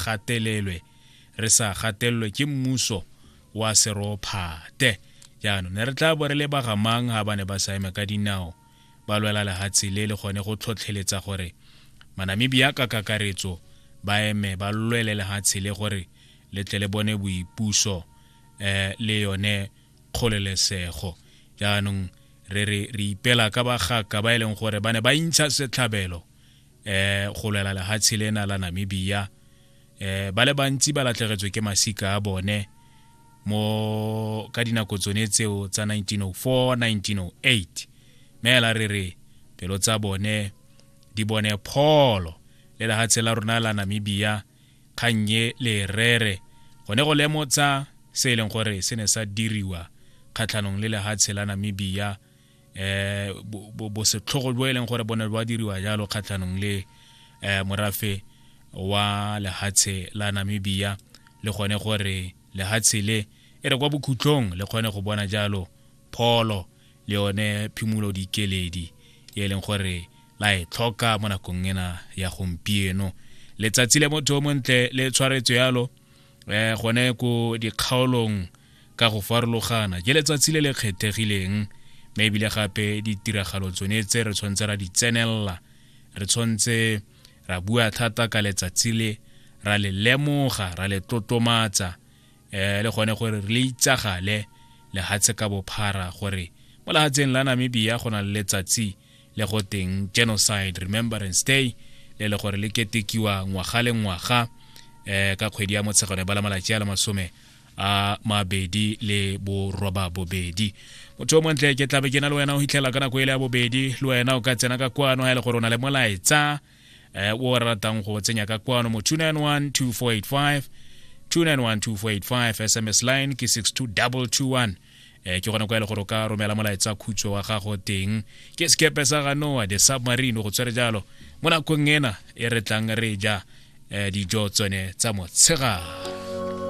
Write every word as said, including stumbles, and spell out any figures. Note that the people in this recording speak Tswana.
gatelelwe re sa gatelelwe ke mmuso wa serophate jaanong ne re tla bo re le bagamang ga bane ba sa eme ka dinao ba lwela lehatshe le le gone go tlhotlheletsa gore Manamibia ka kakaretso ba eme ba lwele lehatshe le gore le tle le bone boipuso eh le yone kgolelesego jaanong re re re ipela ka bagaka ba eleng gore bane ba intsha setlhabelo eh go lwela lehatshe lena la Namibia eh ba le bantsi ba latlegetswe ke masika a bone mo ka dinako tsone tseo tsa nineteen oh four nineteen oh eight mela re re pelo tsa bone di bone pholo le lehatshe la rona la Namibia khanye le rere gone go lemotsa se leng gore se ne sa diriwa khatlhanong le lehatshe la Namibia eh bo bo se tlhogo bo eleng gore bone ba diriwa jalo khatlhanong le eh morafe wa lehatshe la Namibia le gone gore lehatshe le e re kwa bokhutlong le gone go bona jalo pholo le yone phimulo dikeledi e leng gore la e tlhoka mo nakong ena ya gompieno letsatsi le motho montle le tshwaretswe yalo eh gone go dikgaolong ka go farologana ke letsatsi le le kgethegileng maybe le gape ditiragalo tsone tse re tshwantse ra di tsenella re tshwantse ra bua thata ka letsatsi le ra le lemoga ra le totomatsa eh le gone gore re itsagale le hatse ka bophara gore mo lehatseng la Namibia gona le letsatsi le go teng Genocide Remembrance Day le le gore le ketekiwa ngwaga le ngwaga eh ka kgwedi ya Motsheganong ba la malatsi a le masome a mabedi le bo roba bobedi motho mo ntle ke tlabe ke na le wena o hitlela kana go ile ya bobedi le wena o ka tsena ka kwano ha ile gore ona le molaetsa eh o ratang go tsenya ka kwano mo two nine one two four eight five two nine one two four eight five S M S line ke six two two two one eh ke gona go ile gore ka romela molaetsa khutso wa gago teng ke skepe sa ga Noah the submarine go tsere jalo mona kongena e re tlang re ja eh dijo tsone tsa Motshega.